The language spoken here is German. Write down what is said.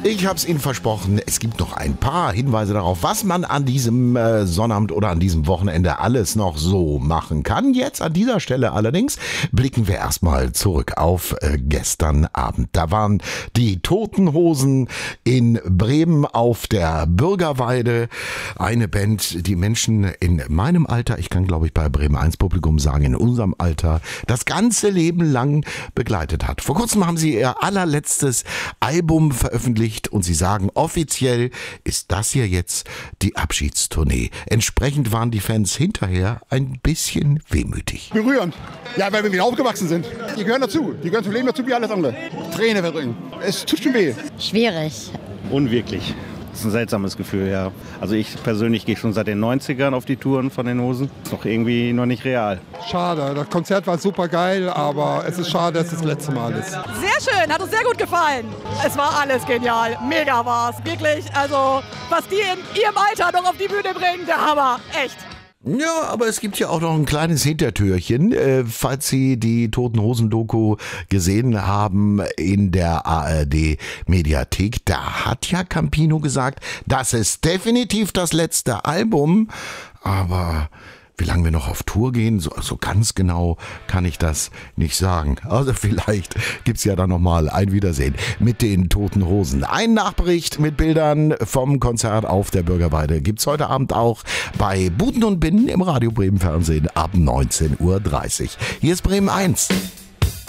Ich habe es Ihnen versprochen, es gibt noch ein paar Hinweise darauf, was man an diesem Sonnabend oder an diesem Wochenende alles noch so machen kann. Jetzt an dieser Stelle allerdings blicken wir erstmal zurück auf gestern Abend. Da waren die Toten Hosen in Bremen auf der Bürgerweide. Eine Band, die Menschen in meinem Alter, ich kann glaube ich bei Bremen 1 Publikum sagen, in unserem Alter, das ganze Leben lang begleitet hat. Vor kurzem haben sie ihr allerletztes Album veröffentlicht und sie sagen, offiziell ist das hier jetzt die Abschiedstournee. Entsprechend waren die Fans hinterher ein bisschen wehmütig. Berührend. Ja, weil wir wieder aufgewachsen sind. Die gehören dazu. Die gehören zum Leben dazu wie alles andere. Träne verdrücken. Es tut schon weh. Schwierig. Unwirklich. Das ist ein seltsames Gefühl, ja. Also ich persönlich gehe schon seit den 90ern auf die Touren von den Hosen. Ist doch irgendwie noch nicht real. Schade, das Konzert war super geil, aber es ist schade, dass es das letzte Mal ist. Sehr schön, hat uns sehr gut gefallen. Es war alles genial, mega war's, wirklich. Also was die in ihrem Alter noch auf die Bühne bringen, der Hammer, echt. Ja, aber es gibt ja auch noch ein kleines Hintertürchen. Falls Sie die Toten Hosen Doku gesehen haben in der ARD Mediathek, da hat ja Campino gesagt, das ist definitiv das letzte Album, aber wie lange wir noch auf Tour gehen, so ganz genau kann ich das nicht sagen. Also vielleicht gibt's ja dann nochmal ein Wiedersehen mit den Toten Hosen. Ein Nachbericht mit Bildern vom Konzert auf der Bürgerweide gibt's heute Abend auch bei Buten und Binnen im Radio Bremen Fernsehen ab 19:30 Uhr. Hier ist Bremen 1.